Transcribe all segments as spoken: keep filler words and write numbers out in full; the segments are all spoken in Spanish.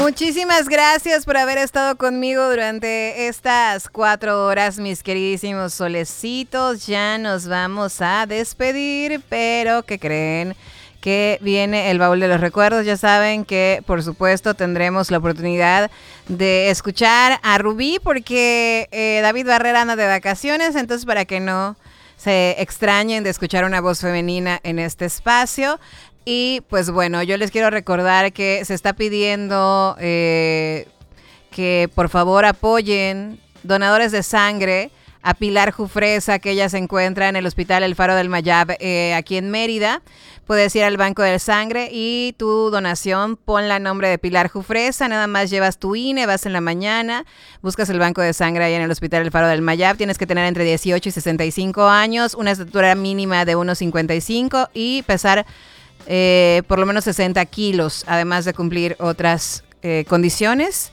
Muchísimas gracias por haber estado conmigo durante estas cuatro horas, mis queridísimos solecitos. Ya nos vamos a despedir, pero ¿qué creen? Que viene el baúl de los recuerdos. Ya saben que, por supuesto, tendremos la oportunidad de escuchar a Rubí porque eh, David Barrera anda de vacaciones, entonces para que no se extrañen de escuchar una voz femenina en este espacio. Y pues bueno, yo les quiero recordar que se está pidiendo eh, que por favor apoyen donadores de sangre a Pilar Jufresa, que ella se encuentra en el Hospital El Faro del Mayab, eh, aquí en Mérida. Puedes ir al Banco de Sangre y tu donación ponla a nombre de Pilar Jufresa. Nada más llevas tu I N E, vas en la mañana, buscas el Banco de Sangre ahí en el Hospital El Faro del Mayab. Tienes que tener entre dieciocho y sesenta y cinco años, una estatura mínima de uno cincuenta y cinco y pesar eh, por lo menos sesenta kilos, además de cumplir otras eh, condiciones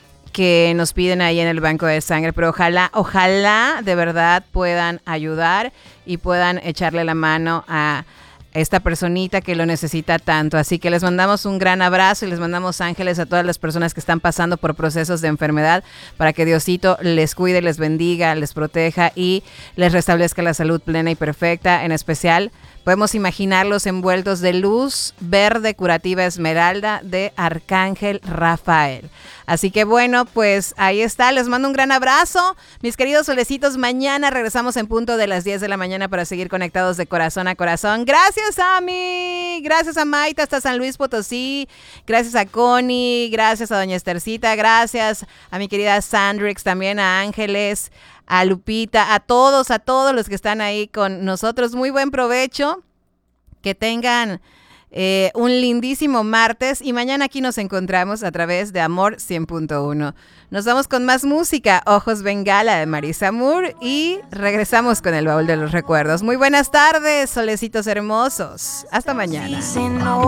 que nos piden ahí en el Banco de Sangre. Pero ojalá, ojalá de verdad puedan ayudar y puedan echarle la mano a esta personita que lo necesita tanto. Así que les mandamos un gran abrazo y les mandamos ángeles a todas las personas que están pasando por procesos de enfermedad para que Diosito les cuide, les bendiga, les proteja y les restablezca la salud plena y perfecta. En especial, podemos imaginarlos envueltos de luz verde curativa esmeralda de Arcángel Rafael. Así que bueno, pues ahí está. Les mando un gran abrazo. Mis queridos solecitos, mañana regresamos en punto de las diez de la mañana para seguir conectados de corazón a corazón. Gracias a mí, gracias a Maita hasta San Luis Potosí, gracias a Connie, gracias a doña Estercita, gracias a mi querida Sandrix, también a Ángeles, a Lupita, a todos, a todos los que están ahí con nosotros. Muy buen provecho, que tengan eh, un lindísimo martes y mañana aquí nos encontramos a través de Amor cien punto uno. Nos vamos con más música, Ojos Bengala de Marisa Moore y regresamos con el baúl de los recuerdos. Muy buenas tardes, solecitos hermosos. Hasta mañana.